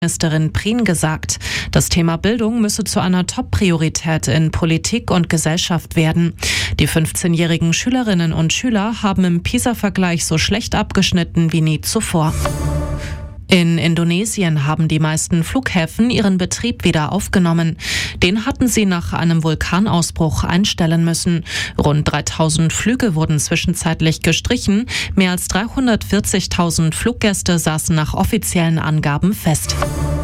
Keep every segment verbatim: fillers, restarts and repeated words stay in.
Ministerin Prien gesagt. Das Thema Bildung müsse zu einer Top-Priorität in Politik und Gesellschaft werden. Die fünfzehnjährigen Schülerinnen und Schüler haben im PISA-Vergleich so schlecht abgeschnitten wie nie zuvor. In Indonesien haben die meisten Flughäfen ihren Betrieb wieder aufgenommen. Den hatten sie nach einem Vulkanausbruch einstellen müssen. Rund dreitausend Flüge wurden zwischenzeitlich gestrichen. Mehr als dreihundertvierzigtausend Fluggäste saßen nach offiziellen Angaben fest.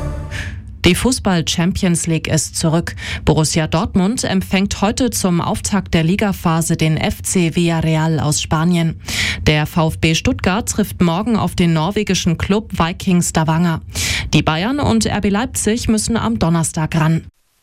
Die Fußball-Champions League ist zurück. Borussia Dortmund empfängt heute zum Auftakt der Ligaphase den F C Villarreal aus Spanien. Der VfB Stuttgart trifft morgen auf den norwegischen Club Viking Stavanger. Die Bayern und R B Leipzig müssen am Donnerstag ran.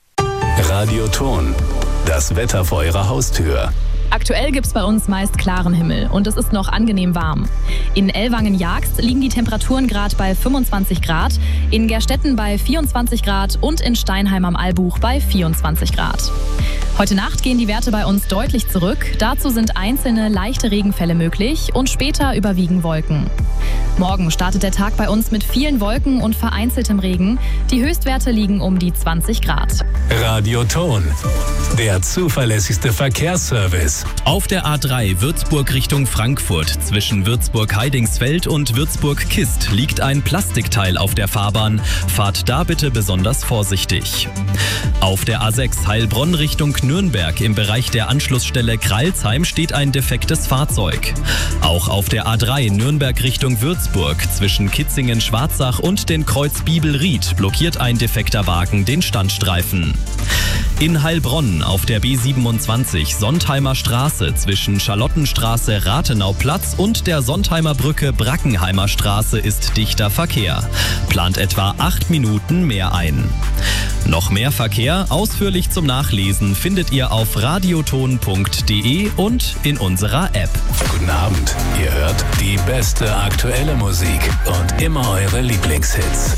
Radioton, das Wetter vor Ihrer Haustür. Aktuell gibt es bei uns meist klaren Himmel und es ist noch angenehm warm. In Ellwangen-Jagst liegen die Temperaturen gerade bei fünfundzwanzig Grad, in Gerstetten bei vierundzwanzig Grad und in Steinheim am Albuch bei vierundzwanzig Grad. Heute Nacht gehen die Werte bei uns deutlich zurück. Dazu sind einzelne leichte Regenfälle möglich und später überwiegen Wolken. Morgen startet der Tag bei uns mit vielen Wolken und vereinzeltem Regen. Die Höchstwerte liegen um die zwanzig Grad. Radioton, der zuverlässigste Verkehrsservice. Auf der A drei Würzburg Richtung Frankfurt zwischen Würzburg-Heidingsfeld und Würzburg-Kist liegt ein Plastikteil auf der Fahrbahn. Fahrt da bitte besonders vorsichtig. Auf der A sechs Heilbronn Richtung Nürnberg im Bereich der Anschlussstelle Kreilsheim steht ein defektes Fahrzeug. Auch auf der A drei Nürnberg Richtung Würzburg zwischen Kitzingen-Schwarzach und den Kreuz Biebel-Ried blockiert ein defekter Wagen den Standstreifen. In Heilbronn auf der B siebenundzwanzig Sontheimer Straße zwischen Charlottenstraße Rathenauplatz und der Sontheimer Brücke Brackenheimer Straße ist dichter Verkehr. Plant etwa acht Minuten mehr ein. Noch mehr Verkehr ausführlich zum Nachlesen findet ihr auf radioton punkt de und in unserer App. Guten Abend, ihr hört die beste aktuelle Musik und immer eure Lieblingshits.